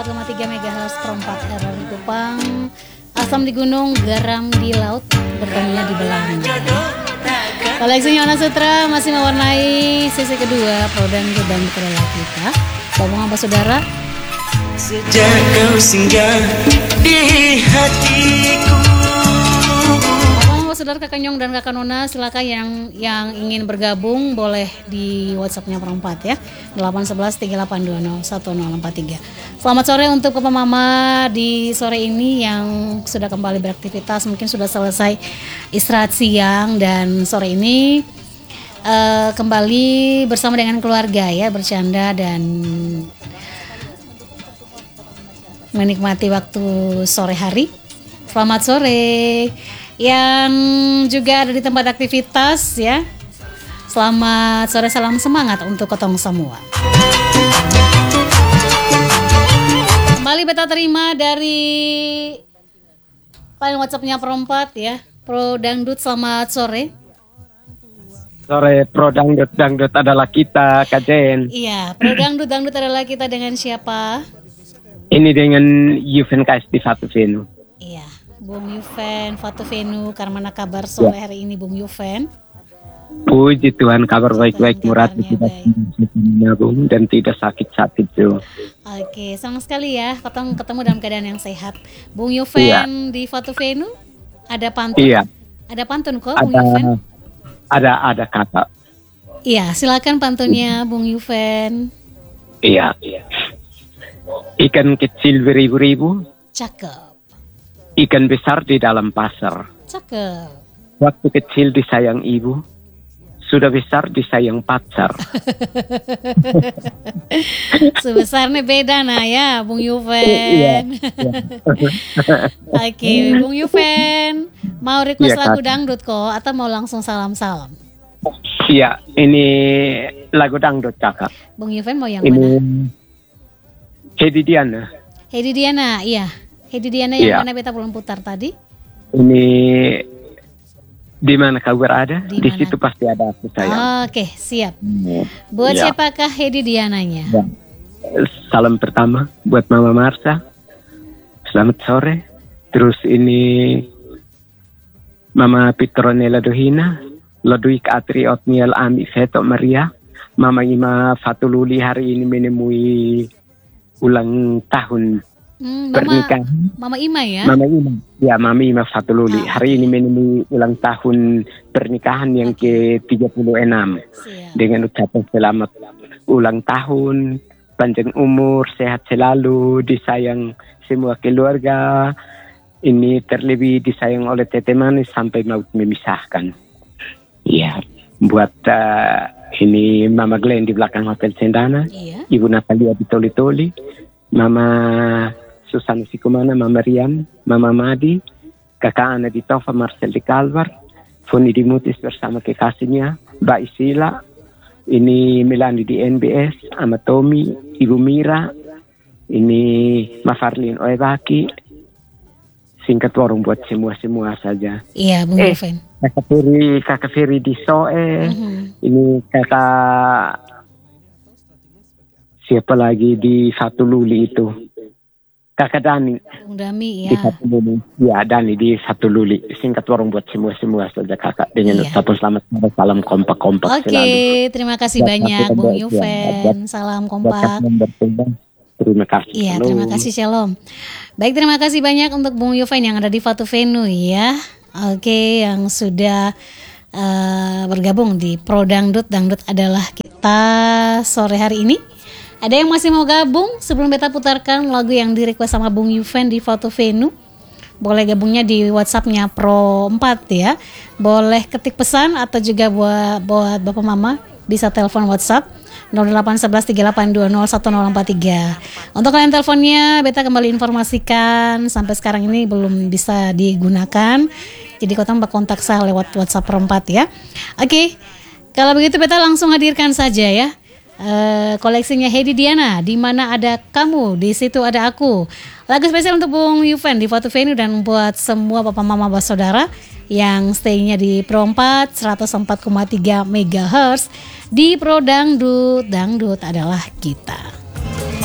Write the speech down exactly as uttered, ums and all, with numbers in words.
tiga megahertz perempat R R I Kupang, asam di gunung, garam di laut, bertemunya di belanga. Koleksinya Ona Sutra masih mewarnai sesi kedua Prodan dan Kerela kita. Ngomong apa saudara? Sejak kau singgah di hatiku. Saudara Kakak Nyong dan Kakak Nona, silakan yang yang ingin bergabung boleh di WhatsApp-nya perempat ya, delapan satu satu tiga delapan dua nol satu nol empat tiga. Selamat sore untuk Papa Mama di sore ini yang sudah kembali beraktivitas, mungkin sudah selesai istirahat siang dan sore ini uh, kembali bersama dengan keluarga ya, bercanda dan menikmati waktu sore hari. Selamat sore yang juga ada di tempat aktivitas ya. Selamat sore, salam semangat untuk ketong semua. Kembali beta terima dari line WhatsApp-nya perempat ya. Pro Dangdut, selamat sore. Sore, Pro Dangdut, Dangdut adalah kita, Kak Jen. Iya, Pro Dangdut, Dangdut adalah kita dengan siapa? Ini dengan Yuven K S di Fatu Venu. Iya, Bung Yuven, Fatu Venu, karena kabar sore ya. Hari ini Bung Yuven. Puji Tuhan, kabar baik-baik, Murad tidak menyambung dan tidak sakit-sakit tuh. Oke, senang sekali ya ketemu, ketemu dalam keadaan yang sehat. Bung Yuven ya. Di Fatu Venu ada pantun. Iya. Ada pantun kok, ada, Bung Yuven. Ada ada kata. Iya, silakan pantunnya Bung Yuven. Iya, iya. Ikan kecil beribu-ribu. Cakep. Ikan besar di dalam pasar. Cakep. Waktu kecil disayang ibu, sudah besar disayang pacar. Sebesarnya beda nah ya, Bung Yuven. Iya, iya. Oke, Bung Yuven, mau request iya, lagu dangdut kok atau mau langsung salam-salam? Iya, ini lagu dangdut kakak. Bung Yuven mau yang ini mana? Hedi Diana. Hedi Diana, iya. Hedi Diana yang iya. Mana beta belum putar tadi? Ini di mana kau berada? Di, di situ pasti ada aku sayang. Oke, siap. Buat ya. Siapakah Hedi Diananya? Ya. Salam pertama buat Mama Marsa. Selamat sore. Terus ini Mama Petronella Dohina, Lodwig Atri Otniel Ami Feto Maria, Mama Ima Fatululi hari ini menemui ulang tahun hmm, pernikahan. Mama, Mama Ima ya? Mama Ima. Ya, Mama Ima Fatululi. Ah, hari okay. ini menemui ulang tahun pernikahan yang okay. ke tiga puluh enam. Siap. Dengan ucapan selamat ulang tahun, panjang umur, sehat selalu, disayang semua keluarga. Ini terlebih disayang oleh Tete Manis sampai maut memisahkan. Iya, buat uh, ini Mama Glenn di belakang Hotel Cendana, iya. Ibu Natalia di Toli-Toli, Mama Susana Sikumana, Mama Rian, Mama Madi, Kakak Ana di Tova, Marcel di Kalvar, Foni di Mutis bersama kekasihnya, Mbak Isila, ini Melani di N B S, sama Tommy, Ibu Mira, ini Ma Farlin Oebaki, singkat warung buat semua-semua saja. Iya, Bung eh, Yuven. Kakak Ferry, Kakak Ferry di Soe, mm-hmm. ini Kakak siapa lagi di Satu Luli itu? Kakak Dani. Bung Dami ya. Di Satu Luli. Ya, Dani di Satu Luli. Singkat warung buat semua-semua saja kakak. Dengan iya. Ucapan selamat salam kompak-kompak Oke, selalu. Terima kasih buat banyak Bung Yuven. Ya, salam kompak. Terima kasih. Iya, terima kasih, Shalom. Baik, terima kasih banyak untuk Bung Yuven yang ada di Fatu Venu ya. Oke, yang sudah uh, bergabung di Pro Dangdut. Dangdut adalah kita sore hari ini. Ada yang masih mau gabung? Sebelum beta putarkan lagu yang di request sama Bung Yuven di Fatu Venu, boleh gabungnya di WhatsApp-nya Pro empat ya. Boleh ketik pesan atau juga buat buat Bapak Mama bisa telepon WhatsApp nol delapan satu satu tiga delapan dua nol satu nol empat tiga. Untuk kalian teleponnya beta kembali informasikan sampai sekarang ini belum bisa digunakan. Jadi kau tambah kontak saya lewat WhatsApp perempat ya. Oke. Kalau begitu beta langsung hadirkan saja ya. Uh, koleksinya Hedi Diana, di mana ada kamu, di situ ada aku. Lagu spesial untuk Bung Yuven di Fatu Venu dan buat semua Bapak Mama Saudara yang stay-nya di Pro empat seratus empat koma tiga megahertz di Pro Dangdut. Dangdut adalah kita.